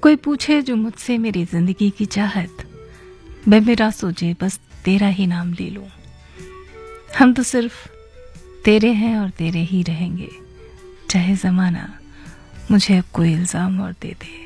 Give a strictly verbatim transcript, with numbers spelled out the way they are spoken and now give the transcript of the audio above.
कोई पूछे जो मुझसे मेरी जिंदगी की चाहत, मैं मेरा सोचे बस तेरा ही नाम ले लूं। हम तो सिर्फ तेरे हैं और तेरे ही रहेंगे, चाहे जमाना मुझे अब कोई इल्जाम और दे दे।